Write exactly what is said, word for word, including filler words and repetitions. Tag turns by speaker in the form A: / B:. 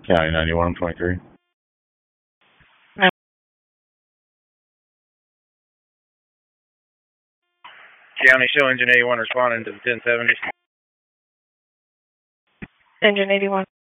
A: County ninety-one, twenty-three.
B: County show engine eighty-one responding to the ten seventy.
C: Engine eighty-one.